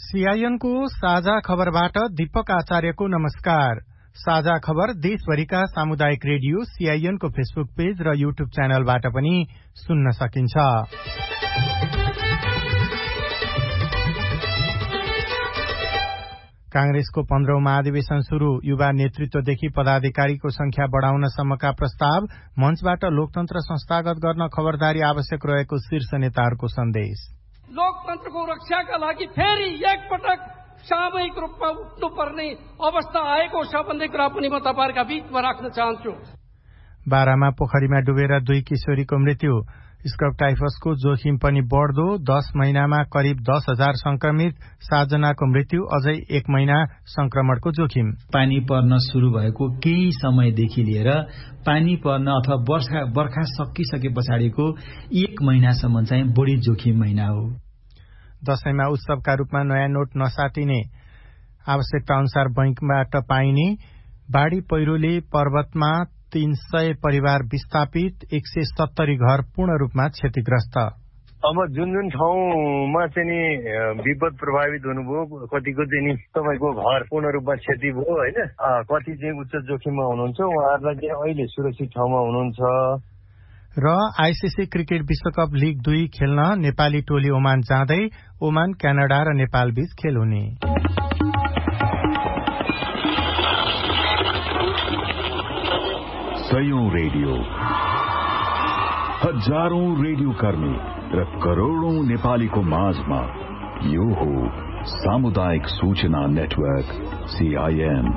CIN को साझा खबरबाट दीपक आचार्यको नमस्कार। साझा खबर देशभरिका सामुदायिक रेडियो सीआईएन को फेसबुक पेज र युट्युब च्यानलबाट पनि सुन्न सकिन्छ। कांग्रेसको 15औं महाधिवेशन शुरू। युवा नेतृत्वदेखि पदाधिकारीको संख्या बढ़ाउन सम्मका प्रस्ताव। मञ्चबाट लोकतन्त्र संस्थागत गर्न खबरदारी आवश्यक रहेको शीर्ष नेताहरूको सन्देश। लोकतन्त्रको रक्षाका लागि फेरि एकपटक सामूहिक रूपमा उठ्नुपर्ने अवस्था आएको छ भन्ने कुरा पनि म तपाईहरुका बीचमा राख्न चाहन्छु। बारामा पोखरीमा डुबेर 2 किशोरीको मृत्यु। स्कब टाइफसको जोखिम पनि बढ्दो। 10 महिनामा करिब 10,000 संक्रमित, 7 जनाको मृत्यु, अझै 1 महिना संक्रमणको जोखिम। पानी पर्न शुरू भएको केही समयदेखि लिएर पानी पर्न अथवा बर्खा सकिसके पछाडिको 1 महिनासम्म चाहिँ बढी जोखिम महिना हो। दशैंमा उत्सवका रूपमा नयाँ नोट नसाटिने। आवश्यकता अनुसार बैंकबाट पाइने। बाढ़ी पहिरोले पर्वतमा 300 परिवार विस्थापित, 170 घर पूर्ण रूपमा क्षतिग्रस्त। अब जुन ठाउँमा चाहिँ विपद प्रभावित हुनुभयो, कतिको चाहिँ तपाईको घर पूर्ण रूपमा क्षति भयो हैन, कति चाहिँ उच्च जोखिममा हुनुहुन्छ, उहाँहरुलाई चाहिँ अहिले सुरक्षित ठाउँमा हुनुहुन्छ। र आईसीसी क्रिकेट विश्वकप लीग 2 खेल्न नेपाली टोली ओमान जाँदै। ओमान, क्यानाडा र नेपाल बीच खेल हुने। सयौं रेडियो, हजारौं रेडियो कर्मी र करोड़ौं नेपालीको माझमा यो हो सामुदायिक सूचना नेटवर्क सीआईएन।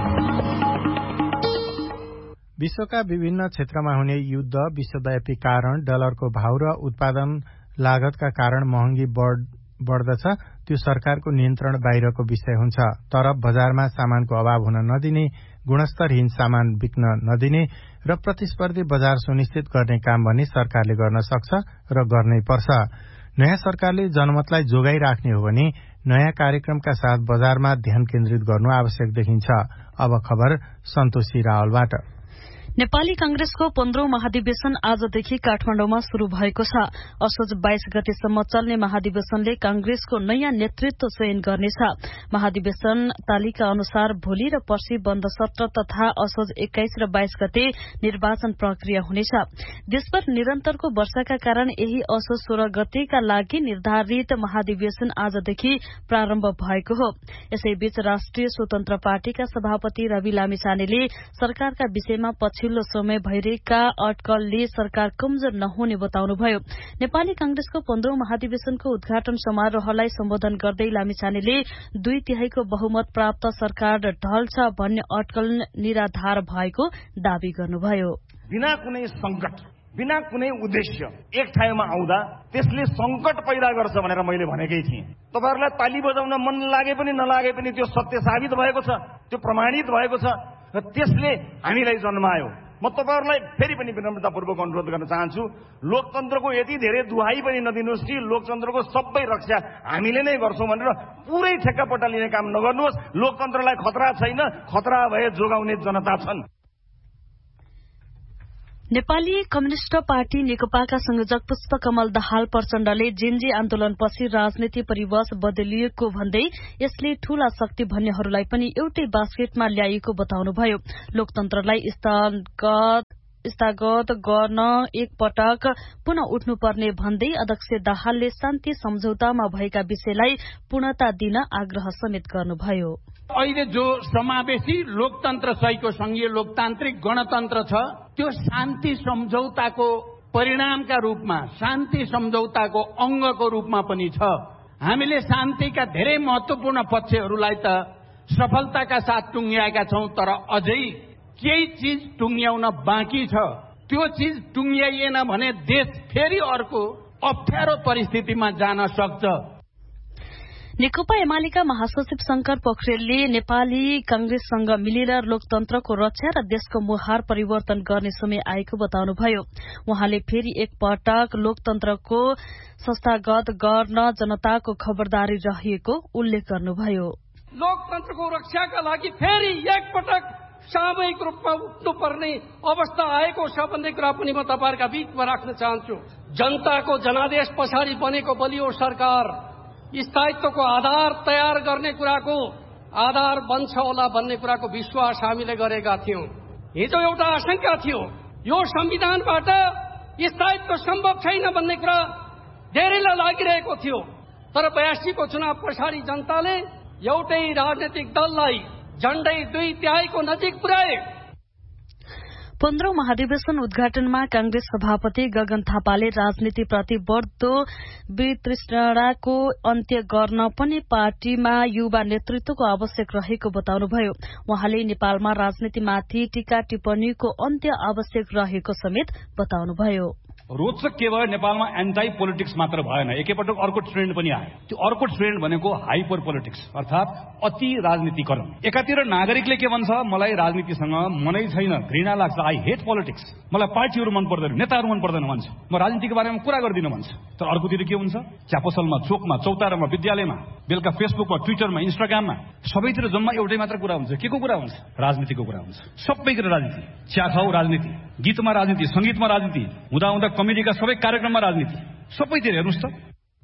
विश्वका विभिन्न क्षेत्रमा हुने युद्ध, विश्वव्यापी कारण, डलरको भाव र उत्पादन लागतका कारण महँगी बढ्दछ। त्यो सरकारको नियन्त्रण बाहिरको विषय हुन्छ। तर बजारमा सामानको अभाव हुन नदिने, गुणस्तरहीन सामान बिक्न नदिने र प्रतिस्पर्धी बजार सुनिश्चित गर्ने काम भने सरकारले गर्न सक्छ र गर्नै पर्छ। नयाँ सरकारले जनमतलाई जोगाइराख्ने हो भने नयाँ कार्यक्रमका साथ बजारमा ध्यान केन्द्रित गर्नु आवश्यक देखिन्छ। अब खबर सन्तोषी रावलबाट। नेपाली कांग्रेसको 15औं महाधिवेशन आजदेखि काठमाडौँमा शुरू भएको छ। असोज 22 गतेसम्म चल्ने महाधिवेशनले कांग्रेसको नयाँ नेतृत्व चयन गर्नेछ। महाधिवेशन तालिका अनुसार भोलि र पर्सि बन्द सत्र तथा असोज 21 र 22 गते निर्वाचन प्रक्रिया हुनेछ। देशभर निरन्तरको वर्षाका कारण यही असोज 16 गतेका लागि निर्धारित महाधिवेशन आजदेखि प्रारम्भ भएको हो। यसैबीच राष्ट्रिय स्वतन्त्र पार्टीका सभापति रवि लामिछानेले सरकारका विषयमा पछिल्लो समय भइरहेका अड्कलले सरकार कमजोर नहुने बताउनुभयो। नेपाली कांग्रेसको 15औं महाधिवेशनको उद्घाटन समारोहलाई सम्बोधन गर्दै लामिछानेले 2/3 बहुमत प्राप्त सरकार ढल्छ भन्ने अड्कल निराधार भएको दावी गर्नुभयो। बिना कुनै संकट, बिना कुनै उद्देश्य एक ठाउँमा आउँदा त्यसले संकट पैदा गर्छ भनेर मैले भनेकै थिएँ। तपाईहरुलाई ताली बजाउन मन लागे पनि नलागे पनि त्यो सत्य साबित भएको छ, त्यो प्रमाणित भएको छ र त्यसले हामीलाई जन्मायो। म तपाईहरुलाई फेरि पनि विनम्रतापूर्वक अनुरोध गर्न चाहन्छु, लोकतन्त्रको यति धेरै दुहाई पनि नदिनुहोस् कि लोकतन्त्रको सबै रक्षा हामीले नै गर्छौं भनेर पुरै ठेक्कापट्टा लिने काम नगर्नुहोस्। लोकतन्त्रलाई खतरा छैन, खतरा भए जोगाउने जनता छन्। नेपाली कम्युनिष्ट पार्टी नेकपाका संयोजक पुष्पकमल दाहाल प्रचण्डले जेन्जी आन्दोलनपछि राजनीति परिवेश बदलिएको भन्दै यसले ठूला शक्ति भन्नेहरूलाई पनि एउटै बास्केटमा ल्याएको बताउनुभयो। लोकतन्त्रलाई स्थगत गर्न एकपटक पुनः उठ्नुपर्ने भन्दै अध्यक्ष दाहालले शान्ति सम्झौतामा भएका विषयलाई पूर्णता दिन आग्रह समेत गर्नुभयो। अहिले जो समावेशी लोकतन्त्र सहितको संघीय लोकतान्त्रिक गणतन्त्र छ, त्यो शान्ति सम्झौताको परिणामका रूपमा, शान्ति सम्झौताको अंगको रूपमा पनि छ। हामीले शान्तिका धेरै महत्वपूर्ण पक्षहरूलाई त सफलताका साथ टुंग्याएका छौं, तर अझै केही चीज टुंग्याउन बाँकी छ। त्यो चीज टुंग्याइएन भने देश फेरि अर्को अप्ठ्यारो परिस्थितिमा जान सक्छ। नेकपा एमालेका महासचिव शंकर पोखरेलले नेपाली कांग्रेससँग मिलेर लोकतन्त्रको रक्षा र देशको मुहार परिवर्तन गर्ने समय आएको बताउनुभयो। उहाँले फेरि एकपटक लोकतन्त्रको संस्थागत गर्न जनताको खबरदारी रहेको उल्लेख गर्नुभयो। लोकतन्त्रको रक्षाका लागि फेरि एकपटक सामूहिक रूपमा उठ्नुपर्ने अवस्था आएको छ भन्ने कुरा पनि म तपाईहरुका बीचमा राख्न चाहन्छु। जनताको जनादेश पछाडि बनेको बलियो सरकार स्थायित्वको आधार तयार गर्ने कुराको आधार बन्छ होला भन्ने कुराको विश्वास हामीले गरेका थियौं। हिजो एउटा आशंका थियो, यो संविधानबाट स्थायित्व सम्भव छैन भन्ने कुरा धेरैलाई लागिरहेको थियो। तर 82 को चुनाव पछाडि जनताले एउटै राजनीतिक दललाई झण्डै 2/3 को नजिक पुर्याए। 15औं महाधिवेशन उद्घाटनमा कांग्रेस सभापति गगन थापाले राजनीतिप्रति बढ़दो वितृष्णाको अन्त्य गर्न पनि पार्टीमा युवा नेतृत्वको आवश्यक रहेको बताउनुभयो। उहाँले नेपालमा राजनीतिमाथि टीका टिप्पणीको अन्त्य आवश्यक रहेको समेत बताउनुभयो। रोचक के भयो, नेपालमा एन्टाई पोलिटिक्स मात्र भएन, एकैपटक अर्को ट्रेन्ड पनि आयो। त्यो अर्को ट्रेन्ड भनेको हाइपर पोलिटिक्स, अर्थात अति राजनीतिकरण। एकातिर नागरिकले के भन्छ, मलाई राजनीतिसँग मनै छैन, घृणा लाग्छ, आई हेट पोलिटिक्स, मलाई पार्टीहरू मन पर्दैन, नेताहरू मन पर्दैन भन्छ, म राजनीतिको बारेमा कुरा गर्दिन भन्छ। तर अर्कोतिर के हुन्छ, च्यापसलमा, चोकमा, चौतारामा, विद्यालयमा, बेलुका फेसबुकमा, ट्विटरमा, इन्स्टाग्राममा सबैतिर जम्मा एउटै मात्र कुरा हुन्छ। के को कुरा हुन्छ? राजनीतिको कुरा हुन्छ। सबैतिर राजनीति, चिया खाऊ राजनीति, गीतमा राजनीति, संगीतमा राजनीति, हुँदा कमेडीका सबै कार्यक्रममा राजनीति, सबैतिर हेर्नुस् त।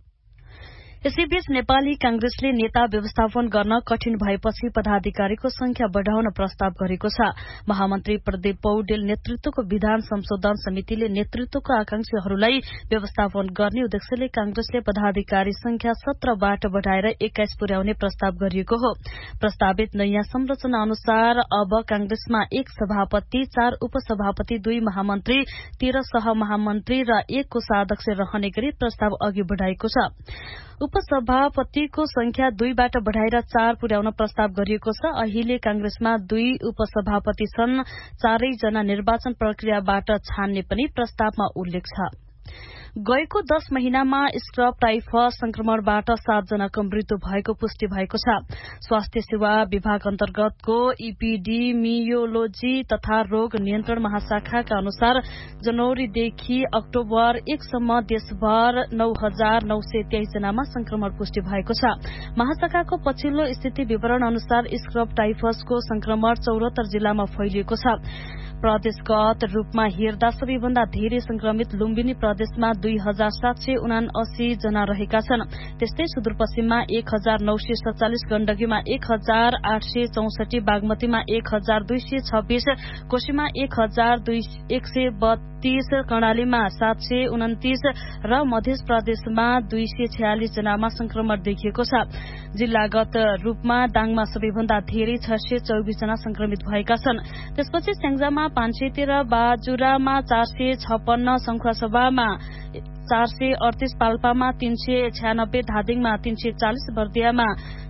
यसैबीच नेपाली कांग्रेसले नेता व्यवस्थापन गर्न कठिन भएपछि पदाधिकारीको संख्या बढ़ाउन प्रस्ताव गरेको छ। महामन्त्री प्रदीप पौडेल नेतृत्वको विधान संशोधन समितिले नेतृत्वको आकांक्षीहरूलाई व्यवस्थापन गर्ने उद्देश्यले कांग्रेसले पदाधिकारी संख्या 17 बाट बढ़ाएर 21 पुर्याउने प्रस्ताव गरिएको हो। प्रस्तावित नयाँ संरचना अनुसार अब कांग्रेसमा 1 सभापति, 4 उपसभापति, 2 महामन्त्री, 13 सहमहामन्त्री र 1 कोषाध्यक्ष रहने गरी प्रस्ताव अघि बढ़ाएको छ। उपसभापतिको संख्या 2 बाट बढ़ाएर 4 पुर्याउन प्रस्ताव गरिएको छ। अहिले कांग्रेसमा 2 उपसभापति छन्। 4 जना निर्वाचन प्रक्रियाबाट छान्ने पनि प्रस्तावमा उल्लेख छ। गएको 10 महिनामा स्क्रब टाइफस संक्रमणबाट 7 जनाको मृत्यु भएको पुष्टि भएको छ। स्वास्थ्य सेवा विभाग अन्तर्गतको इपिडेमियोलोजी तथा रोग नियन्त्रण महाशाखाका अनुसार जनवरीदेखि अक्टोबर 1 सम्म देशभर 9,923 जनामा संक्रमण पुष्टि भएको छ। महाशाखाको पछिल्लो स्थिति विवरण अनुसार स्क्रब टाइफसको संक्रमण 74 जिल्लामा फैलिएको छ। प्रदेशगत रूपमा हेर्दा सबैभन्दा धेरै संक्रमित लुम्बिनी प्रदेशमा 2,779 जना रहेका छन्। त्यस्तै सुदूरपश्चिममा 1,947, गण्डकीमा 1,864, बागमतीमा 1,226, कोशीमा 1,132, कर्णालीमा 729 र मध्य प्रदेशमा 246 जनामा संक्रमण देखिएको छ। जिल्लागत रूपमा दाङमा सबैभन्दा धेरै 624 जना संक्रमित भएका छन्। त्यसपछि स्याङ्जामा 513, बाजुरामा 456, संखुवासभामा 438, पाल्पामा 396, धादिङमा 340, बर्दियामा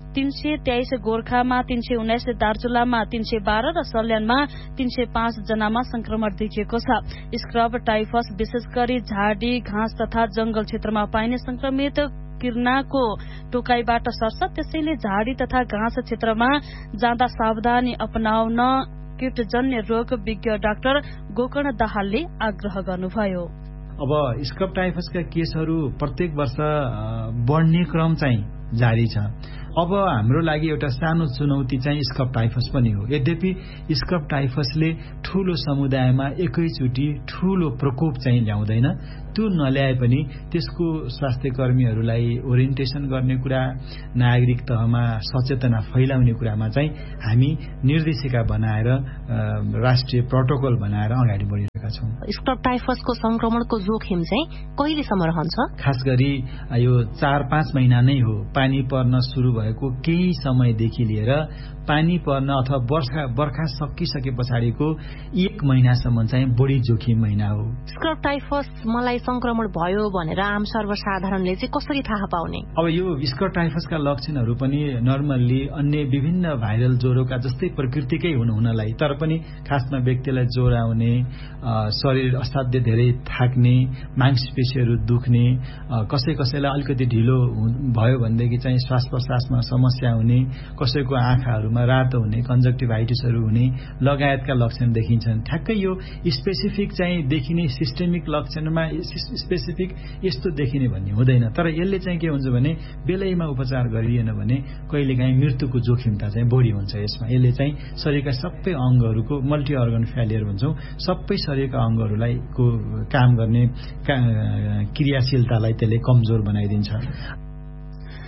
323, गोर्खामा 319, दार्चुलामा 312 र सल्यानमा 305 जनामा संक्रमण देखिएको छ। स्क्रब टाइफस विशेष गरी झाडी, घाँस तथा जंगल क्षेत्रमा पाइने संक्रमित किर्नाको टोकाईबाट सर्छ। त्यसैले झाडी तथा घाँस क्षेत्रमा जाँदा सावधानी अपनाउन कीटजन्य रोग विज्ञ डाक्टर गोकर्ण दाहालले आग्रह गर्नुभयो। अब स्क्रब टाइफसका केसहरू प्रत्येक वर्ष बढ्ने क्रम चाहिँ जारी छ। अब हाम्रो लागि एउटा सानो चुनौती चाहिँ स्क्रब टाइफस पनि हो। यद्यपि स्क्रब टाइफसले ठूलो समुदायमा एकैचोटि ठूलो प्रकोप चाहिँ ल्याउँदैन। त्यो नल्याए पनि त्यसको स्वास्थ्य कर्मीहरूलाई ओरिएन्टेसन गर्ने कुरा, नागरिक तहमा सचेतना फैलाउने कुरामा चाहिँ हामी निर्देशिका बनाएर राष्ट्रिय प्रोटोकल बनाएर अगाडि बढिरहेका छौं। स्क्रब टाइफसको संक्रमणको जोखिम चाहिँ कहिलेसम्म रहन्छ? खास गरी यो 4-5 महिना नै हो। पानी पर्न सुरु भएको केही समयदेखि लिएर पानी पर्न अथवा बर्खा सकिसके पछाडिको 1 महिनासम्म चाहिँ बढी जोखिम महिना हो। स्क्रब टाइफस मलाई संक्रमण भयो भनेर आम सर्वसाधारणले चाहिँ कसरी थाहा पाउने? अब यो स्क्रब टाइफसका लक्षणहरू पनि नर्मल्ली अन्य विभिन्न भाइरल ज्वरोका जस्तै प्रकृतिकै हुनलाई, तर पनि खासमा व्यक्तिलाई ज्वरो आउने, शरीर असाध्य धेरै थाक्ने, मांसपेशीहरू दुख्ने, कसैलाई अलिकति ढिलो भयो भनेदेखि चाहिँ श्वास प्रश्वासमा समस्या हुने, कसैको आँखाहरूमा रातो हुने, कन्जक्टिभाइटिसहरू हुने लगायतका लक्षण देखिन्छन्। ठ्याक्कै यो स्पेसिफिक चाहिँ देखिने सिस्टेमिक लक्षणमा स्पेसिफिक यस्तो देखिने भन्ने हुँदैन। तर यसले चाहिँ के हुन्छ भने बेलैमा उपचार गरिएन भने कहिलेकाहीँ मृत्युको जोखिमता चाहिँ बढी हुन्छ। यसमा यसले चाहिँ शरीरका सबै अंगहरूको मल्टी अर्गन फेलियर भन्छौं, सबै शरीरका अंगहरूलाई को काम गर्ने क्रियाशीलतालाई त्यसले कमजोर बनाइदिन्छ।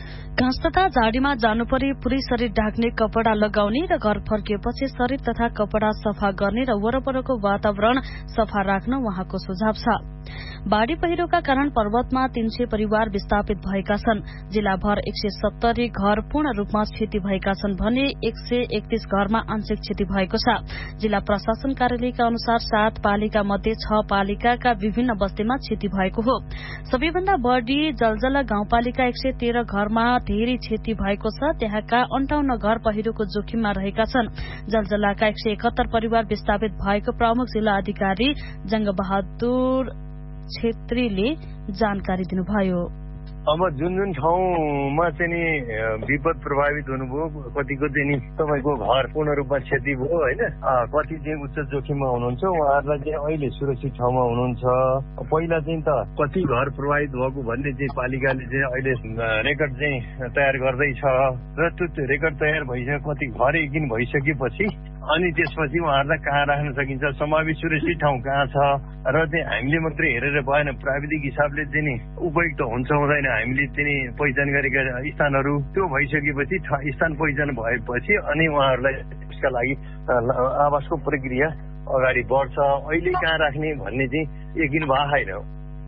घाँस तथा झाडीमा जानु परे पूरै शरीर ढाक्ने कपड़ा लगाउने र घर फर्किएपछि शरीर तथा कपड़ा सफा गर्ने र वरपरको वातावरण सफा राख्न उहाँको सुझाव छ। बाढ़ी पहिरोका कारण पर्वतमा 300 परिवार विस्थापित भएका छन्। जिल्लाभर 170 घर पूर्ण रूपमा क्षति भएका छन् भने 131 घरमा आंशिक क्षति भएको छ। जिल्ला प्रशासन कार्यालयका अनुसार 7 पालिका मध्ये 6 पालिकाका विभिन्न बस्तीमा क्षति भएको हो। सबैभन्दा बढ़ी जलजला गाउँपालिका 113 घरमा धेरै क्षति भएको छ। त्यहाँका 58 घर पहिरोको जोखिममा रहेका छन्। जलजलाका 171 परिवार विस्थापित भएको प्रमुख जिल्ला अधिकारी जंगबहादुर छेत्रीले जानकारी दिनुभयो। अब जुन ठाउँमा चाहिँ नि विपद प्रभावित हुनुभयो, कतिको चाहिँ नि तपाईँको घर पूर्ण रूपमा क्षति भयो होइन, कति चाहिँ उच्च जोखिममा हुनुहुन्छ उहाँहरूलाई चाहिँ अहिले सुरक्षित ठाउँमा हुनुहुन्छ। पहिला चाहिँ त कति घर प्रभावित भएको भन्ने चाहिँ पालिकाले चाहिँ अहिले रेकर्ड चाहिँ तयार गर्दैछ र त्यो रेकर्ड तयार भइसक्यो, कति घर यकिन भइसकेपछि अनि त्यसपछि उहाँहरूलाई कहाँ राख्न सकिन्छ, समावेश सुरक्षित ठाउँ कहाँ छ र चाहिँ हामीले मात्रै हेरेर भएन, प्राविधिक हिसाबले चाहिँ नि उपयुक्त हुन्छ हुँदैन हामीले चाहिँ पहिचान गरेका स्थानहरू त्यो भइसकेपछि स्थान पहिचान भएपछि अनि उहाँहरूलाई त्यसका लागि आवासको प्रक्रिया अगाडि बढ्छ। अहिले कहाँ राख्ने भन्ने चाहिँ यकिन भएको छैन।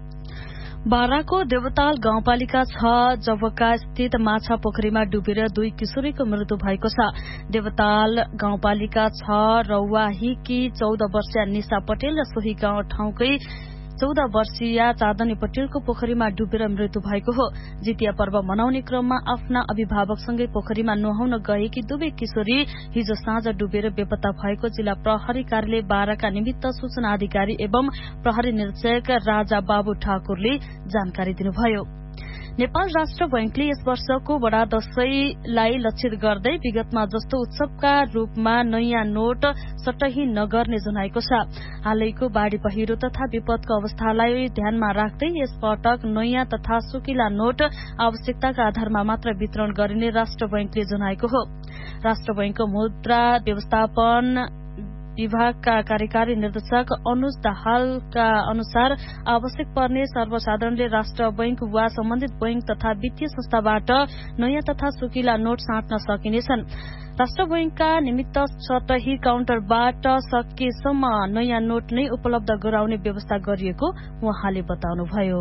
बाराको देवताल गाउँपालिका 6 जबका स्थित माछा पोखरीमा डुबेर 2 किशोरीको मृत्यु भएको छ। देवताल गाउँपालिका 6 रौवाहीकी 14 वर्षीय निशा पटेल र सोही गाउँ ठाउँकै 14 वर्षीय चाँदनी पटेलको पोखरीमा डुबेर मृत्यु भएको हो। जितिया पर्व मनाउने क्रममा आफ्ना अभिभावकसँगै पोखरीमा नुहाउन गएकी दुवै किशोरी हिजो साँझ डुबेर बेपत्ता भएको जिल्ला प्रहरी कार्यालय बाराका निमित्त सूचना अधिकारी एवं प्रहरी निरीक्षक राजा बाबु ठाकुरले जानकारी दिनुभयो। नेपाल राष्ट्र बैंकले यस वर्षको बडा दशैंलाई लक्षित गर्दै विगतमा जस्तो उत्सवका रूपमा नयाँ नोट सटही नगर्ने जनाएको छ। हालैको बाढ़ी पहिरो तथा विपदको अवस्थालाई ध्यानमा राख्दै यस पटक नयाँ तथा सुकिला नोट आवश्यकताका आधारमा मात्र वितरण गरिने राष्ट्र बैंकले जनाएको हो। राष्ट्र बैंकको मुद्रा व्यवस्थापन विभागका कार्यकारी निर्देशक अनुज दाहालका अनुसार आवश्यक पर्ने सर्वसाधारणले राष्ट्र बैंक वा सम्बन्धित बैंक तथा वित्तीय संस्थाबाट नयाँ तथा सुकिला नोट साट्न सकिनेछन्। राष्ट्र बैंकका निमित्त सतही काउन्टरबाट सकेसम्म नयाँ नोट नै उपलब्ध गराउने व्यवस्था गरिएको उहाँले बताउनुभयो।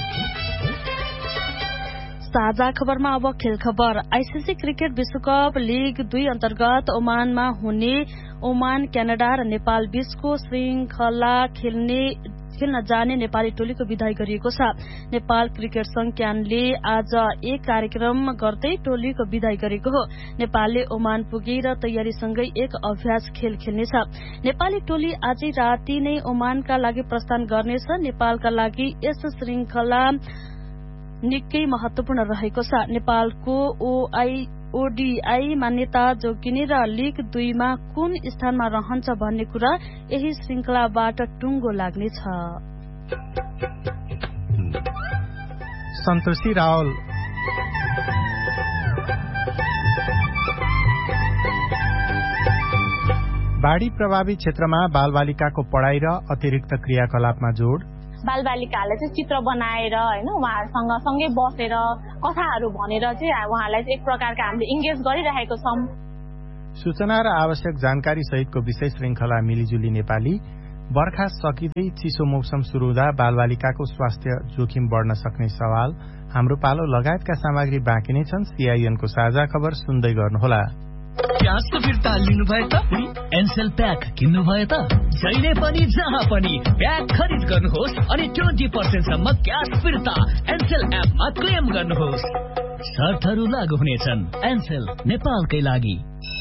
ताजा खबरमा अब खेल खबर। आईसीसी क्रिकेट विश्वकप लीग 2 अन्तर्गत ओमानमा हुने ओमान क्यानाडा र नेपाल बीचको श्रृंखला खेल्न जाने नेपाली टोलीको विदाई गरिएको छ। नेपाल क्रिकेट संघ क्यानले आज एक कार्यक्रम गर्दै टोलीको विदाई गरेको हो। नेपालले ओमान पुगेर तयारीसँगै एक अभ्यास खेल खेल्नेछ। नेपाली टोली आजै राति नै ओमानका लागि प्रस्थान गर्नेछ। नेपालका लागि यस श्रृंखला निकै महत्वपूर्ण रहेको छ। नेपालको ओडीआई मान्यता जोगिने र लीग 2 मा कुन स्थानमा रहन्छ भन्ने कुरा यही श्रृंखलाबाट टुङ्गो लाग्नेछ। सन्तोषी रावल बाढ़ी प्रभावित क्षेत्रमा बालबालिकाको पढ़ाई र अतिरिक्त क्रियाकलापमा जोड़। बालबालिकाहरूलाई चाहिँ चित्र बनाएर होइन उहाँहरूसँग सँगै बसेर कथाहरू भनेर चाहिँ उहाँहरूलाई एक प्रकारका हामीले इन्गेज गरिरहेको छौं। सूचना र आवश्यक जानकारी सहितको विषय श्रृंखला मिलिजुली नेपाली। बर्खा सकिँदै चिसो मौसम सुरु हुँदा बालबालिकाको स्वास्थ्य जोखिम बढ्न सक्ने सवाल, हाम्रो पालो लगायतका सामग्री बाँकी नै छन्। सीआईएनको साझा खबर सुन्दै गर्नुहोला। क्यासको फिर्ता लिनु भयो त एनसेल प्याक किन्नु भयो त जहिले पनि जहाँ पनि प्याक खरिद गर्नुहोस् अनि 20% सम्म क्यास फिर्ता एनसेल एपमा क्लेम गर्नुहोस्। शर्तहरू लागू हुनेछन्। एनसेल नेपालकै लागि।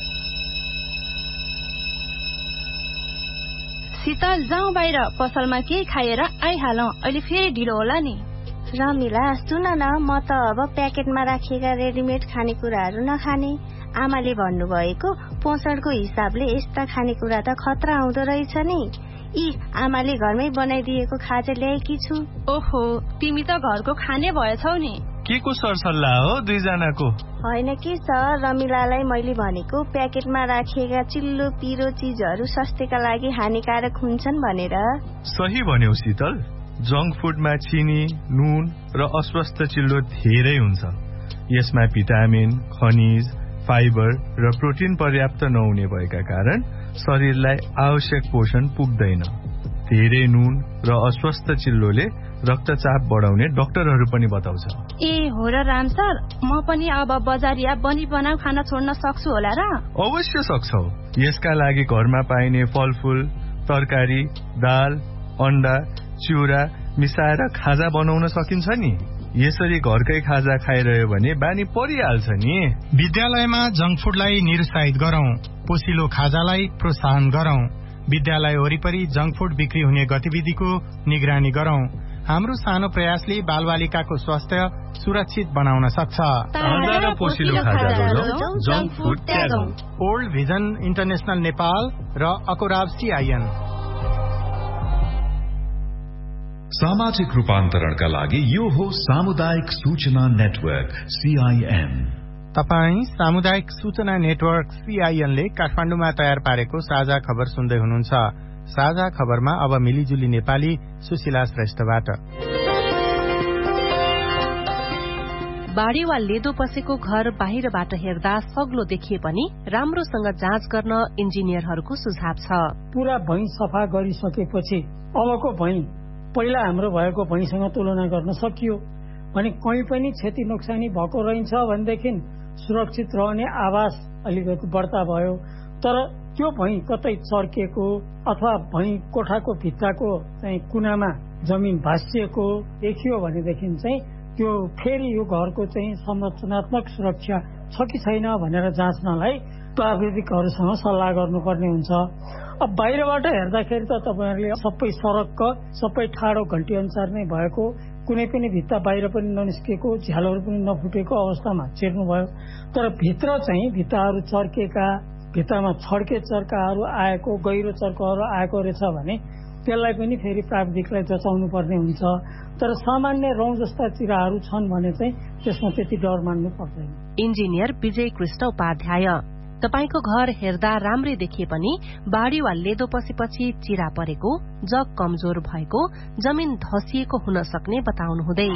शीतल जाउँ बाहिर, पसलमा केही खाएर आइहालौं, अहिले फेरि ढिलो होला नि। रमिला सुन न, म त अब प्याकेटमा राखिएका रेडिमेड खानेकुराहरू नखाने। आमाले भन्नुभएको पोषणको हिसाबले यस्ता खानेकुरा त खतरा आउँदो रहेछ नि। आमाले घरमै बनाइदिएको खाजा ल्याएकी छु। ओहो, तिमी त घरको खाने भएछौ नि। के को सरसल्लाह हो दुईजनाको? होइन के सर, रमिलालाई मैले भनेको प्याकेटमा राखिएका चिल्लो पिरो चिजहरू स्वास्थ्यका लागि हानिकारक हुन्छन् भनेर। सही भन्यौ शीतल, जंक फुडमा चिनी, नुन र अस्वस्थ चिल्लो धेरै हुन्छ। यसमा भिटामिन, खनिज, फाइबर र प्रोटिन पर्याप्त नहुने भएका कारण शरीरलाई आवश्यक पोषण पुग्दैन। धेरै नुन र अस्वस्थ चिल्लोले रक्तचाप बढाउने डाक्टरहरू पनि बताउँछ। ए हो र राम सर, म पनि अब बजारिया बनी बनाऊ खाना छोड्न सक्छु होला र? अवश्य सक्छौ। यसका लागि घरमा पाइने फलफूल, तरकारी, दाल, अण्डा, चिउरा मिसाएर खाजा बनाउन सकिन्छ नि। यसरी घरकै खाजा खाइरह्यो भने बानी परिहाल्छ नि। विद्यालयमा जंक फूडलाई निरुत्साहित गरौं, पोसिलो खाजालाई प्रोत्साहन गरौं। विद्यालय वरिपरि जंक फूड बिक्री हुने गतिविधिको निगरानी गरौं। हाम्रो सानो प्रयासले बालबालिकाको स्वास्थ्य सुरक्षित बनाउन सक्छ। ओल्ड भिजन इन्टरनेशनल नेपाल र अकोराब CIN। सामाजिक रूपान्तरणका लागि यो हो सामुदायिक सूचना नेटवर्क CIN। तपाई सामुदायिक सूचना नेटवर्क CIN ले काठमाडौँमा तयार पारेको साझा खबर सुन्दै हुनुहुन्छ। साझा खबरमा अब मिलिजुली नेपाली सुशीला श्रेष्ठबाट। बाढी वा लेदो पसेको घर बाहिरबाट हेर्दा सग्लो देखिए पनि राम्रोसँग जाँच गर्न इन्जिनियरहरूको सुझाव छ। पूरा भैँ सफा गरिसकेपछि अबको भैँ पहिला हाम्रो भएको भैँसँग तुलना गर्न सकियो भने कहीँ पनि क्षति नोक्सानी भएको रहन्छ भनेदेखि सुरक्षित रहने आवास अलिकति बढ्ता भयो। तर त्यो भैँ कतै चर्किएको अथवा भैँ कोठाको भित्ताको चाहिँ कुनामा जमिन भाँसिएको देखियो भनेदेखि चाहिँ त्यो फेरि यो घरको चाहिँ संरचनात्मक सुरक्षा छ कि छैन भनेर जाँच्नलाई प्राविधिकहरूसँग सल्लाह गर्नुपर्ने हुन्छ। अब बाहिरबाट हेर्दाखेरि त तपाईहरुले सबै सडक सबै ठाडो घण्टी अनुसार नै भएको, कुनै पनि भित्ता बाहिर पनि ननिस्केको, झ्यालहरू पनि नफुटेको अवस्थामा चिर्नुभयो। तर भित्र चाहिँ भित्ताहरू चर्केका, भित्तामा छड्के चर्काहरू आएको, गहिरो चर्काहरू आएको रहेछ भने त्यसलाई पनि फेरि प्राविधिकलाई जचाउनु पर्ने हुन्छ। तर सामान्य रौँ जस्ता चिराहरू छन् भने चाहिँ त्यसमा त्यति डर मान्नु पर्दैन। इन्जिनियर विजय कृष्ण उपाध्याय, तपाईको घर हेर्दा राम्रै देखिए पनि बाढी वा लेदो पसेपछि चिरा परेको, जग कमजोर भएको, जमिन धसिएको हुन सक्ने बताउनुहुँदै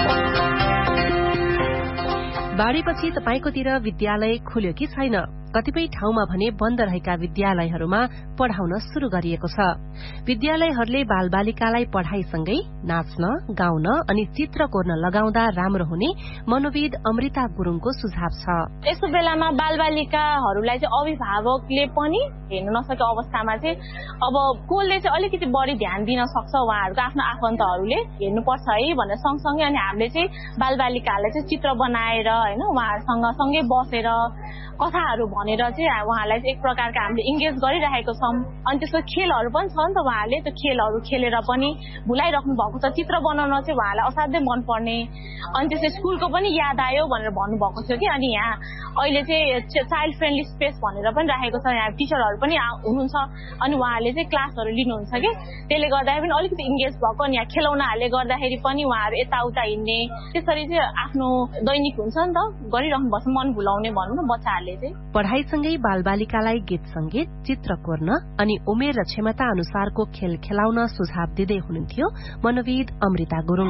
बाढीपछि तपाईकोतिर विद्यालय खुल्यो कि छैन? कतिपय ठाउँमा भने बन्द रहेका विद्यालयहरूमा पढ़ाउन शुरू गरिएको छ। विद्यालयहरूले बालबालिकालाई पढ़ाईसँगै नाच्न, गाउन अनि चित्र कोर्न लगाउँदा राम्रो हुने मनोविद अमृता गुरुङको सुझाव छ। यस्तो बेलामा बालबालिकाहरूलाई चाहिँ अभिभावकले पनि हेर्न नसकेको अवस्थामा चाहिँ अब कसले चाहिँ अलिकति बढी ध्यान दिन सक्छ, उहाँहरूको आफ्नो आफन्तहरूले हेर्नुपर्छ है भनेर सँगसँगै अनि हामीले चाहिँ बालबालिकाहरूलाई चाहिँ चित्र बनाएर हैन उहाँहरूसँग सँगै बसेर कथाहरू भनेर चाहिँ उहाँलाई चाहिँ एक प्रकारका हामीले इन्गेज गरिरहेको छौं। अनि त्यसको खेलहरू पनि छ नि त, उहाँहरूले त्यो खेलहरू खेलेर पनि भुलाइराख्नु भएको छ। चित्र बनाउन चाहिँ उहाँलाई असाध्यै मनपर्ने, अनि त्यसै स्कुलको पनि याद आयो भनेर भन्नुभएको थियो कि। अनि यहाँ अहिले चाहिँ चाइल्ड फ्रेन्डली स्पेस भनेर पनि राखेको छ, यहाँ टिचरहरू पनि हुनुहुन्छ अनि उहाँहरूले चाहिँ क्लासहरू लिनुहुन्छ कि। त्यसले गर्दाखेरि पनि अलिकति इन्गेज भएको, अनि यहाँ खेलौनाहरूले गर्दाखेरि पनि उहाँहरू यताउता हिँड्ने, त्यसरी चाहिँ आफ्नो दैनिक हुन्छ नि त गरिराख्नु भएको छ, मन भुलाउने भनौँ न बच्चाहरूले। पढ़ाईसँगै बालबालिकालाई गीत संगीत, चित्र कोर्न अनि उमेर र क्षमता अनुसारको खेल खेलाउन सुझाव दिँदै हुनुहुन्थ्यो मनोविद अमृता गुरुङ।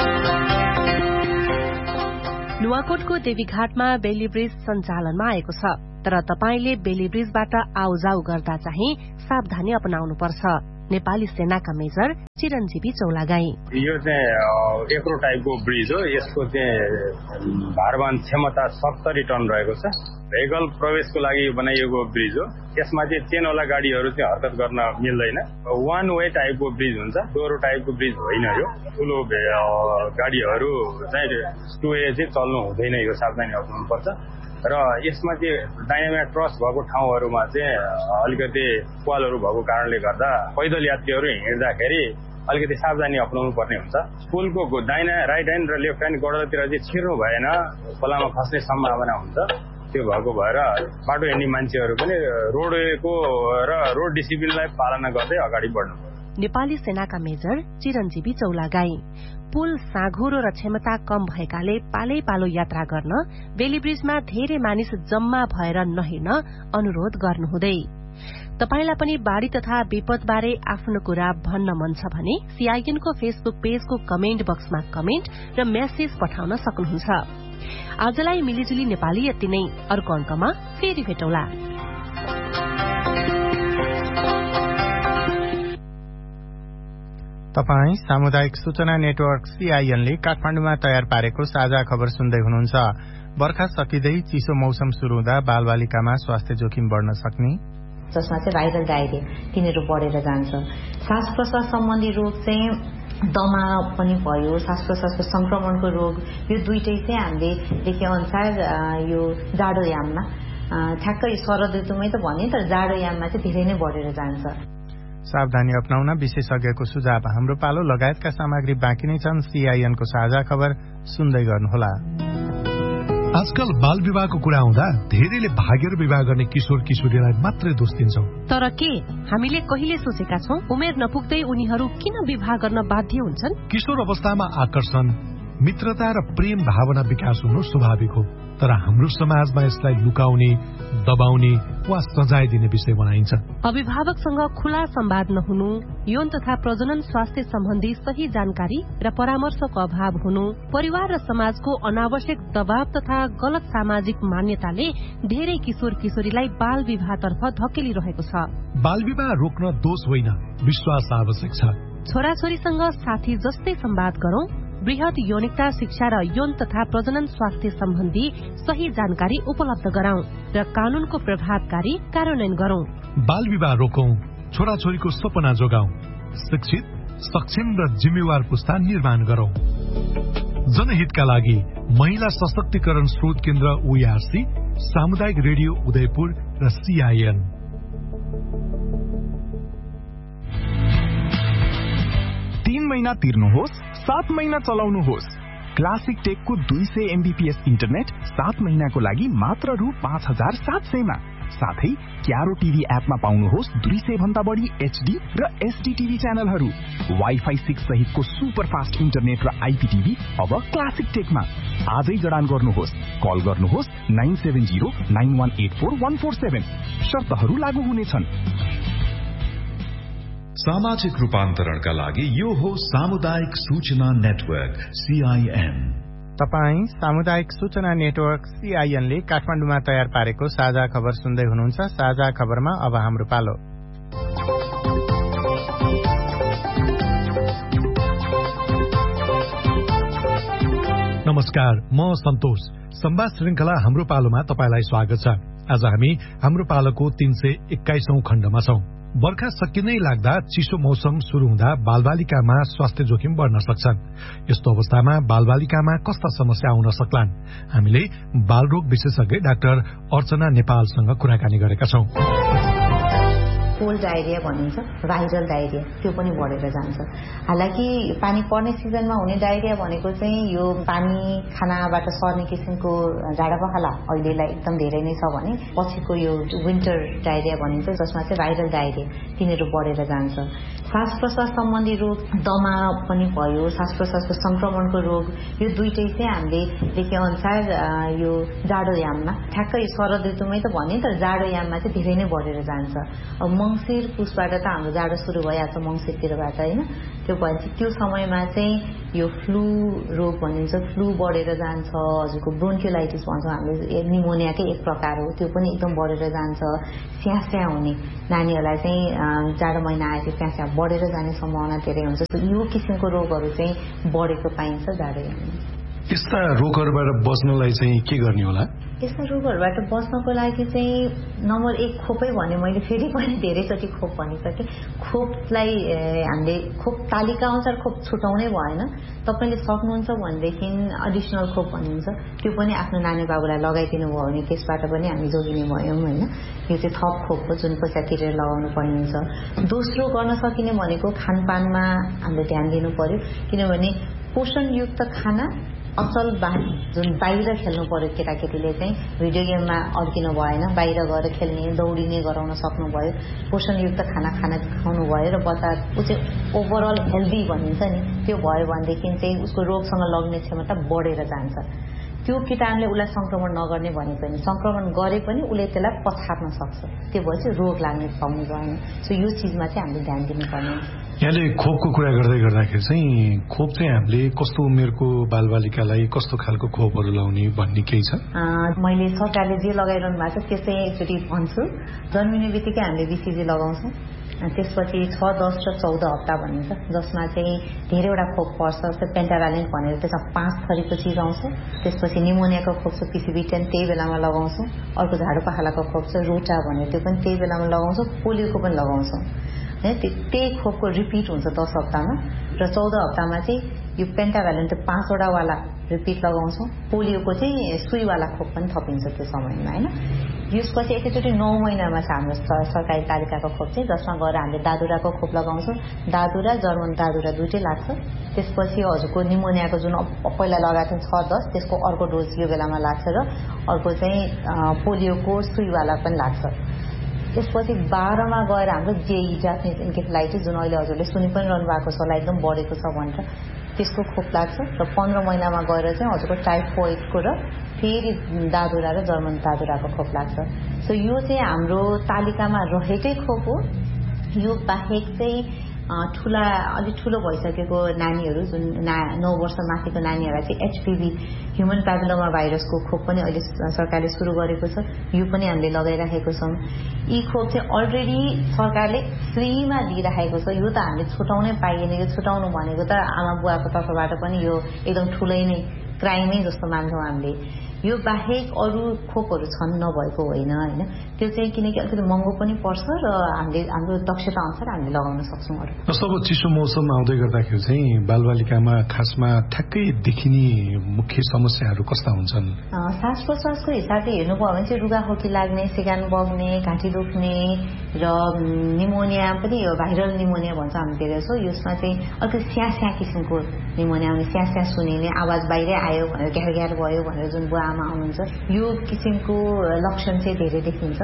नुवाकोटको देवीघाटमा बेली ब्रिज सञ्चालनमा आएको छ, तर तपाईले बेली ब्रिजबाट आउजाउ गर्दा चाहिँ सावधानी अपनाउनुपर्छ। नेपाली सेनाका मेजर चिरञ्जीवी चौलागाई, यो चाहिँ एक्रो टाइपको ब्रिज हो। यसको चाहिँ भारवहन क्षमता 70 टन रहेको छ। भेहिकल प्रवेशको लागि बनाइएको ब्रिज हो। यसमा चाहिँ चेनवाला गाडीहरू चाहिँ हरकत गर्न मिल्दैन। वान वे टाइपको ब्रिज हुन्छ, दोहोरो टाइपको ब्रिज होइन। यो ठुलो गाडीहरू चाहिँ 2 वे चाहिँ चल्नु हुँदैन, यो सावधानी अप्नाउनुपर्छ। र यसमा चाहिँ डाइनामिक क्रस भएको ठाउँहरूमा चाहिँ अलिकति पालहरू भएको कारणले गर्दा पैदल यात्रीहरू हिँड्दाखेरि अलिकति सावधानी अप्नाउनु पर्ने हुन्छ। पुलको दाहिना राइट ह्यान्ड र लेफ्ट ह्यान्ड गडतिर चाहिँ छिर्नु भएन, खोलामा खस्ने सम्भावना हुन्छ। त्यो भएको भएर बाटो हिँड्ने मान्छेहरू पनि रोडवेको र रोड डिसिप्लिनलाई पालना गर्दै अगाडि बढ्नु। नेपाली सेनाका मेजर चिरञ्जीवी चौलागाई, पुल साँघुरो र क्षमता कम भएकाले पालै पालो यात्रा गर्न बेली ब्रिजमा धेरै मानिस जम्मा भएर नहिँड्न अनुरोध गर्नुहुँदै तपाईलाई पनि बाढ़ी तथा विपदबारे आफ्नो कुरा भन्न मन छ भने CIN को फेसबुक पेजको कमेन्ट बक्समा कमेन्ट र मेसेज पठाउन सक्नुहुन्छ। आजलाई मिलिजुली नेपाली यति नै। अर्को अङ्कमा फेरि भेटौँला। तपाई सामुदायिक सूचना नेटवर्क CIN ले काठमाडौँमा तयार पारेको साझा खबर सुन्दै हुनुहुन्छ। बर्खा सकिँदै चिसो मौसम शुरू हुँदा बालबालिकामा स्वास्थ्य जोखिम बढ्न सक्ने, जसमा चाहिँ भाइरल डायरिया तिनीहरू बढेर जान्छ। श्वास प्रश्वास सम्बन्धी रोग चाहिँ दमा पनि भयो, श्वास प्रश्वासको संक्रमणको रोग, यो दुईटै चाहिँ हामीले देखे अनुसार यो जाडो याममा ठ्याक्कै शरद ऋतुमै त भने तर जाडो याममा चाहिँ धेरै नै बढेर जान्छ। सावधानी अपनाउन विशेषज्ञको सुझाव। हाम्रो पालो लगायतका सामग्री बाँकी नै छन्। CIN को साझा खबर सुन्दै गर्नुहोला। आजकल बाल विवाहको कुरा आउँदा धेरैले भागेर विवाह गर्ने किशोर किशोरीलाई मात्रै दोष दिन्छौं। तर के हामीले कहिले सोचेका छौं उमेर नपुग्दै उनीहरू किन विवाह गर्न बाध्य हुन्छन्? किशोर अवस्थामा आकर्षण, मित्रता र प्रेम भावना विकास हुनु स्वाभाविक हो, तर हाम्रो समाजमा यसलाई लुकाउने, दबाउने वा सजाय दिने विषय बनाइन्छ। अभिभावकसँग खुला संवाद नहुनु, यौन तथा प्रजनन स्वास्थ्य सम्बन्धी सही जानकारी र परामर्शको अभाव हुनु, परिवार र समाजको अनावश्यक दबाव तथा गलत सामाजिक मान्यताले धेरै किशोर किशोरीलाई बाल विवाहतर्फ धकेलिरहेको छ। बाल विवाह रोक्न दोष होइन, विश्वास आवश्यक छ। छोराछोरीसँग साथी जस्तै संवाद गरौं, वृहत यौनिकता शिक्षा र यौन तथा प्रजनन स्वास्थ्य सम्बन्धी सही जानकारी उपलब्ध गराउँ र कानूनको प्रभावकारी कार्यान्वयन गरौं। बाल विवाह रोकौं, छोराछोरीको सपना जोगाउँ, शिक्षित, सक्षम र जिम्मेवार पुस्ता निर्माण गरौं। जनहितका लागि महिला सशक्तिकरण स्रोत केन्द्र OARC, सामुदायिक रेडियो उदयपुर र CIN। 3 महिना तिर्नुहोस्, 7 महिना चलाउनुहोस्। क्लासिक टेकको 200 MBPS इन्टरनेट 7 महिनाको लागि मात्र रु 5700 मा। साथै क्यारो टिभी एपमा पाउनुहोस् 200 भन्दा बढी HD र SD टिभी च्यानलहरू। वाइफाई 6 सहितको सुपर फास्ट इन्टरनेट र IPTV अब क्लासिक टेकमा। आजै जडान गर्नुहोस्। कल गर्नुहोस् 9709184147। शर्तहरू लागू हुनेछन्। सामाजिक रूपान्तरणका लागि यो हो सामुदायिक सूचना नेटवर्क CIN। तपाई सामुदायिक सूचना नेटवर्क CIN ले काठमाडौँमा तयार पारेको साझा खबर सुन्दै हुनुहुन्छ। साझा खबरमा अब हाम्रो पालो। नमस्कार, म सन्तोष। संवाद श्रृंखला हाम्रो पालोमा तपाईलाई स्वागत छ। आज हामी हाम्रो पालोको 321औं खण्डमा छौं। बर्खा सकिनै लाग्दा चिसो मौसम शुरू हुँदा बालबालिकामा स्वास्थ्य जोखिम बढ्न सक्छन्। यस्तो अवस्थामा बालबालिकामा कस्ता समस्या आउन सक्लान्? हामीले बालरोग विशेषज्ञ डाक्टर अर्चना नेपालसँग कुराकानी गरेका छौं। कोल्ड डायरिया भनिन्छ, भाइरल डायरिया, त्यो पनि बढेर जान्छ। हालाकि पानी पर्ने सिजनमा हुने डायरिया भनेको चाहिँ यो पानी खानाबाट सर्ने किसिमको झाडापखाला अहिलेलाई एकदम धेरै नै छ भने पछिको यो विन्टर डायरिया भनिन्छ, जसमा चाहिँ भाइरल डायरिया तिनीहरू बढेर जान्छ। श्वास प्रश्वास सम्बन्धी रोग, दमा पनि भयो, श्वास प्रश्वासको संक्रमणको रोग, यो दुईटै चाहिँ हामीले देखे अनुसार यो जाडो याममा ठ्याक्कै शरद ऋतुमै त भने तर जाडो याममा चाहिँ धेरै नै बढेर जान्छ। मंसिर पुसबाट त हाम्रो जाडो सुरु भइहाल्छ, मंसिरतिरबाट होइन। त्यो भन्छ त्यो समयमा चाहिँ यो फ्लू रोग भनिन्छ, फ्लू बढेर जान्छ। हजुरको ब्रोन्कियोलाइटिस भन्छौँ हामीले, निमोनियाकै एक प्रकार हो, त्यो पनि एकदम बढेर जान्छ। स्यास्या हुने नानीहरूलाई चाहिँ जाडो महिना आएपछि स्यास्या बढेर जाने सम्भावना धेरै हुन्छ। यो किसिमको रोगहरू चाहिँ बढेको पाइन्छ जाडो याममा। यस्ता रोगहरूबाट बच्नलाई चाहिँ के गर्ने होला? यस्ता रोगहरूबाट बच्नको लागि चाहिँ नम्बर 1 खोपै भने मैले फेरि पनि धेरैचोटि खोप भनिसकेँ। खोपलाई हामीले खोप तालिका अनुसार खोप छुटाउनै भएन। तपाईँले सक्नुहुन्छ भनेदेखि एडिसनल खोप भनिन्छ, त्यो पनि आफ्नो नानी बाबुलाई लगाइदिनु भयो भने त्यसबाट पनि हामी जोगिने भयौँ होइन। यो चाहिँ थप खोप हो जुन पैसा तिरेर लगाउनु पर्ने हुन्छ। दोस्रो गर्न सकिने भनेको खानपानमा हामीले ध्यान दिनु पर्यो, किनभने पोषणयुक्त खाना असल जुन बाहिर खेल्नु पर्यो। केटाकेटीले चाहिँ भिडियो गेममा अड्किनु भएन, बाहिर गएर खेल्ने दौडिने गराउन सक्नुभयो, पोषणयुक्त खाना खुवाउनु भयो र बच्चा ऊ चाहिँ ओभरअल हेल्दी भनिन्छ नि, त्यो भयो भनेदेखि चाहिँ उसको रोगसँग लग्ने क्षमता बढेर जान्छ। त्यो कीटाणुले उसलाई संक्रमण नगर्ने भने पनि संक्रमण गरे पनि उसले त्यसलाई पछार्न सक्छ, त्यो भएपछि रोग लाग्ने पाउने भएन। सो यो चिजमा चाहिँ हामीले ध्यान दिनुपर्ने। यहाँले खोपको कुरा गर्दाखेरि चाहिँ खोप चाहिँ हामीले कस्तो उमेरको बालबालिकालाई कस्तो खालको खोपहरू लगाउने भन्ने केही छ? मैले सरकारले जे लगाइरहनु भएको छ त्यसै एकचोटि भन्छु। जन्मिने बित्तिकै हामीले BCG लगाउँछौँ, त्यसपछि 6, 10 र 14 हप्ता भनिन्छ, जसमा चाहिँ धेरैवटा खोप पर्छ। जस्तै पेन्टाभ्यालेन्ट भनेर त्यसमा 5 थरीको चिज आउँछ। त्यसपछि निमोनियाको खोप छ PCV10 त्यही बेलामा लगाउँछौँ। अर्को झाडुपाखालाको खोप छ रोटा भनेर त्यो पनि त्यही बेलामा लगाउँछौँ। पोलियोको पनि लगाउँछौँ। त्यही खोपको रिपिट हुन्छ 10 हप्तामा र 14 हप्तामा चाहिँ यो पेन्टाभ्यालेन्ट 5वटा वाला रिपिट लगाउँछौँ। पोलियोको चाहिँ सुईवाला खोप पनि थपिन्छ त्यो समयमा होइन। यसपछि एकैचोटि 9 महिनामा छ हाम्रो सरकारी तालिकाको खोप चाहिँ, जसमा गएर हामीले दादुराको खोप लगाउँछौँ। दादुरा जर्मन दादुरा दुइटै लाग्छ। त्यसपछि हजुरको निमोनियाको जुन पहिला लगाएको थियो 6, 10 त्यसको अर्को डोज यो बेलामा लाग्छ र अर्को चाहिँ पोलियोको सुईवाला पनि लाग्छ। त्यसपछि 12मा गएर हाम्रो JE जापानिज इन्केफेलाइटिस जुन अहिले हजुरले सुनि पनि रहनु भएको छ होला एकदम बढेको छ भनेर त्यसको खोप लाग्छ र 15 महिनामा गएर चाहिँ हजुरको टाइफोइडको र फेरि दादुरा र जर्मन दादुराको खोप लाग्छ। सो यो चाहिँ हाम्रो तालिकामा रहेकै खोप हो। यो बाहेक चाहिँ अलिक ठुलो भइसकेको नानीहरू जुन 9 वर्ष माथिको नानीहरूलाई चाहिँ HPV ह्युमन प्यापिलोमा भाइरसको खोप पनि अहिले सरकारले सुरु गरेको छ। यो पनि हामीले लगाइराखेको छौँ। यी खोप चाहिँ अलरेडी सरकारले फ्रीमा दिइराखेको छ। यो त हामीले छुटाउनै पाइएन। यो छुटाउनु भनेको त आमा बुवाको तर्फबाट पनि यो एकदम ठुलै नै क्राइमै जस्तो मान्छौँ हामीले। यो बाहेक अरू खोपहरू छन् नभएको होइन होइन। त्यो चाहिँ किनकि अलिकति महँगो पनि पर्छ र हामीले हाम्रो दक्षता अनुसार हामीले लगाउन सक्छौँ। अरू जस्तो अब चिसो मौसम आउँदै गर्दाखेरि चाहिँ बालबालिकामा खासमा ठ्याक्कै देखिने मुख्य समस्याहरू कस्ता हुन्छन्? श्वास प्रश्वासको हिसाबले हेर्नुभयो भने चाहिँ रुगाखोकी लाग्ने, सिगान बग्ने, घाँटी दुख्ने र निमोनिया पनि यो भाइरल निमोनिया भन्छ हामी देख्छौँ। यसमा चाहिँ अलिकति स्यास्या किसिमको निमोनिया आउने, स्यास्या सुनिने, आवाज बाहिरै आयो भनेर ग्यार ग्यार भयो भनेर जुन बुवा आमा आउनुहुन्छ यो किसिमको लक्षण चाहिँ धेरै देखिन्छ।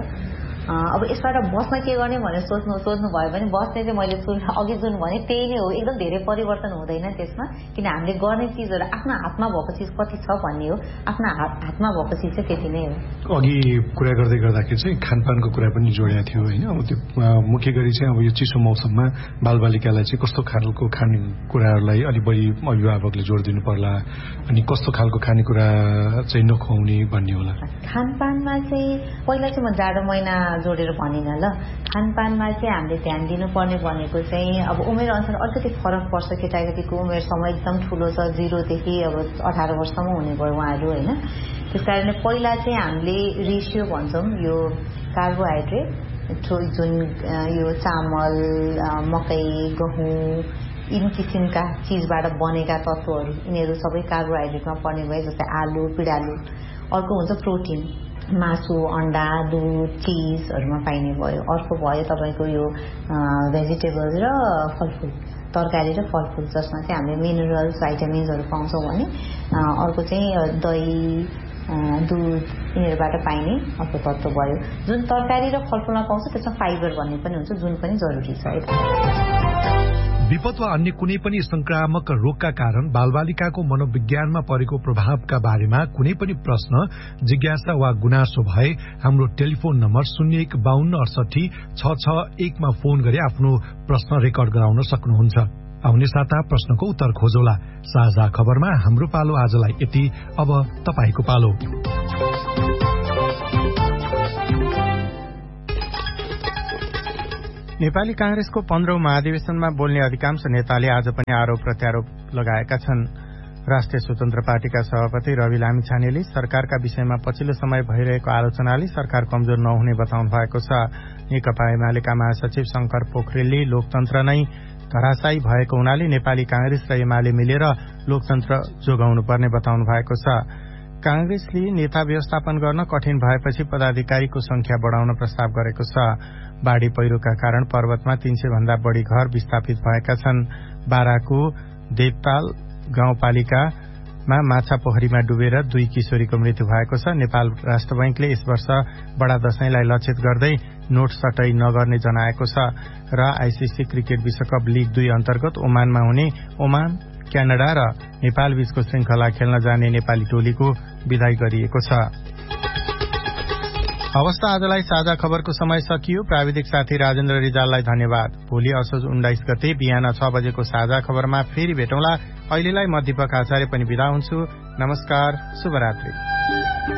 अब यसबाट बस्न के गर्ने भनेर सोध्नु भयो भने बस्ने चाहिँ मैले अघि जुन भने त्यही नै हो। एकदम धेरै परिवर्तन हुँदैन त्यसमा, किन हामीले गर्ने चिजहरू आफ्नो हातमा भएको चिज कति छ भन्ने हो। आफ्नो हातमा भएको चिज चाहिँ त्यति नै हो। अघि कुरा गर्दाखेरि चाहिँ खानपानको कुरा पनि जोडेको थियो होइन। अब त्यो मुख्य गरी चाहिँ अब यो चिसो मौसममा बालबालिकालाई चाहिँ कस्तो खालको खानेकुराहरूलाई अलि बढी अभिभावकले जोड दिनु पर्ला अनि कस्तो खालको खानेकुरा चाहिँ नखुवाउने भन्ने होला? खानपानमा चाहिँ पहिला चाहिँ म जाडो महिना जोडेर भनिनँ ल। खानपानमा चाहिँ हामीले ध्यान दिनुपर्ने भनेको चाहिँ अब उमेर अनुसार अलिकति फरक पर्छ। केटाकेटीको उमेर समय एकदम ठुलो छ, 0 देखि अब 18 वर्षसम्म हुने भयो उहाँहरू होइन। त्यस कारणले पहिला चाहिँ हामीले रेसियो भन्छौँ यो कार्बोहाइड्रेट जुन यो चामल, मकै, गहुँ यिन किसिमका चिजबाट बनेका तत्त्वहरू यिनीहरू सबै कार्बोहाइड्रेटमा पर्ने भए, जस्तै आलु, पिँडालु। अर्को हुन्छ प्रोटिन, मासु, अन्डा, दुध, चिजहरूमा पाइने भयो। अर्को भयो तपाईँको यो भेजिटेबल्स र फलफुल, तरकारी र फलफुल जसमा चाहिँ हामीले मिनरल्स, भाइटामिन्सहरू पाउँछौँ भने। अर्को चाहिँ दही, दुध यिनीहरूबाट पाइने अर्को तत्त्व भयो। जुन तरकारी र फलफुलमा पाउँछ त्यसमा फाइबर भन्ने पनि हुन्छ जुन पनि जरुरी छ। विपद वा अन्य कुनै पनि संक्रामक रोगका कारण बालबालिकाको मनोविज्ञानमा परेको प्रभावका बारेमा कुनै पनि प्रश्न, जिज्ञासा वा गुनासो भए हाम्रो टेलिफोन नम्बर 0152686661 मा फोन गरी आफ्नो प्रश्न रेकर्ड गराउन सक्नुहुन्छ। आउने साता प्रश्नको उत्तर खोजौला। साझा खबरमा हाम्रो पालो आजलाई यति। अब तपाईको पालो। नेपाली कांग्रेसको 15औं महाधिवेशनमा बोल्ने अधिकांश नेताले आज पनि आरोप प्रत्यारोप लगाएका छन्। राष्ट्रिय स्वतन्त्र पार्टीका सभापति रवि लामिछानेले सरकारका विषयमा पछिल्लो समय भइरहेको आलोचनाले सरकार कमजोर नहुने बताउनु भएको छ। नेकपा एमालेका महासचिव शंकर पोखरेलले लोकतन्त्र नै धराशायी भएको हुनाले नेपाली कांग्रेस र एमाले मिलेर लोकतन्त्र जोगाउनुपर्ने बताउनु भएको छ। कांग्रेसले नेता व्यवस्थापन गर्न कठिन भएपछि पदाधिकारीको संख्या बढ़ाउन प्रस्ताव गरेको छ। बाढ़ी पहिरोका कारण पर्वतमा 300 भन्दा बढ़ी घर विस्थापित भएका छन्। बाराको देवताल गाउँपालिकामा माछा पोखरीमा डुबेर 2 किशोरीको मृत्यु भएको छ। नेपाल राष्ट्र बैंकले यस वर्ष बडा दशैंलाई लक्षित गर्दै नोट सटै नगर्ने जनाएको छ। र आईसीसी क्रिकेट विश्वकप लीग 2 अन्तर्गत ओमानमा हुने ओमान क्यानाडा र नेपाल बीचको श्रृंखला खेल्न जाने नेपाली टोलीको विदाई गरिएको छ। हवस् त आजलाई साझा खबरको समय सकियो। प्राविधिक साथी राजेन्द्र रिजाललाई धन्यवाद। भोलि असोज 19 गते बिहान 6 बजेको साझा खबरमा फेरि भेटौँला। अहिलेलाई म दीपक आचार्य पनि बिदा हुन्छु। नमस्कार, शुभरात्रि।